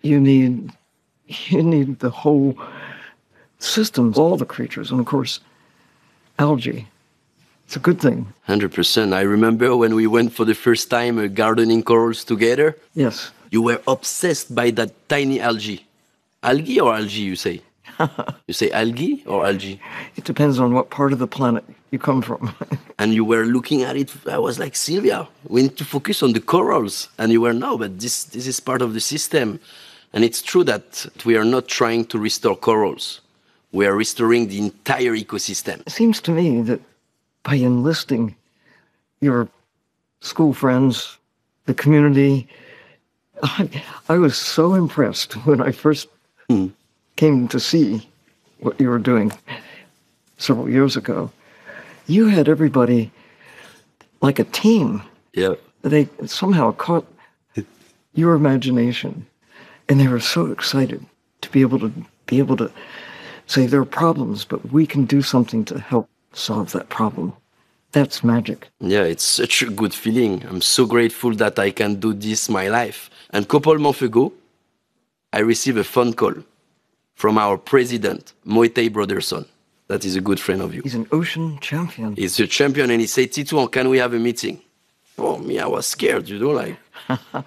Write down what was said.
you need the whole systems, all the creatures, and of course, algae. It's a good thing. 100%. I remember when we went for the first time gardening corals together. Yes. You were obsessed by that tiny algae. Algae or algae, you say? You say algae or algae? It depends on what part of the planet you come from. And you were looking at it. I was like, Sylvia, we need to focus on the corals. And you were, no, but this is part of the system. And it's true that we are not trying to restore corals. We are restoring the entire ecosystem. It seems to me that by enlisting your school friends, the community, I was so impressed when I first came to see what you were doing several years ago. You had everybody like a team. Yeah. They somehow caught your imagination, and they were so excited to be able to say there are problems, but we can do something to help solve that problem. That's magic. Yeah, it's such a good feeling. I'm so grateful that I can do this my life. And a couple months ago, I received a phone call from our president, Moitei Broderson. That is a good friend of you. He's an ocean champion. He's a champion, and he said, Titouan, can we have a meeting? Oh, me, I was scared, like...